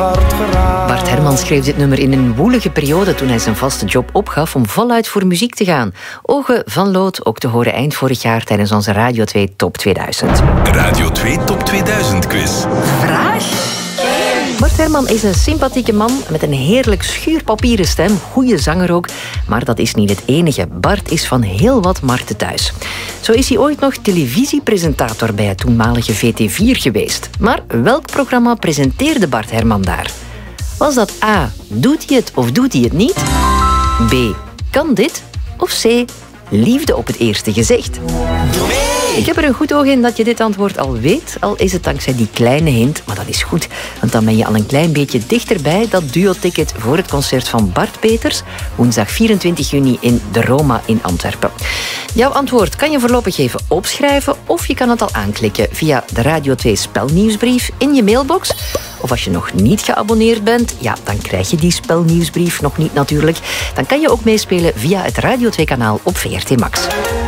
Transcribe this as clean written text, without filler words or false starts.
hart geraakt. Bart Herman schreef dit nummer in een woelige periode toen hij zijn vaste job opgaf om voluit voor muziek te gaan. Ogen van lood, ook te horen eind vorig jaar tijdens onze Radio 2 Top 2000. Radio 2 Top 2000 quiz. Vraag? Bart Herman is een sympathieke man met een heerlijk schuurpapieren stem, goede zanger ook. Maar dat is niet het enige. Bart is van heel wat markten thuis. Zo is hij ooit nog televisiepresentator bij het toenmalige VT4 geweest. Maar welk programma presenteerde Bart Herman daar? Was dat A, doet hij het of doet hij het niet? B, kan dit? Of C, liefde op het eerste gezicht? Ik heb er een goed oog in dat je dit antwoord al weet, al is het dankzij die kleine hint, maar dat is goed, want dan ben je al een klein beetje dichterbij dat duo-ticket voor het concert van Bart Peters, woensdag 24 juni in de Roma in Antwerpen. Jouw antwoord kan je voorlopig even opschrijven of je kan het al aanklikken via de Radio 2 spelnieuwsbrief in je mailbox. Of als je nog niet geabonneerd bent, ja, dan krijg je die spelnieuwsbrief nog niet natuurlijk. Dan kan je ook meespelen via het Radio 2 kanaal op VRT Max.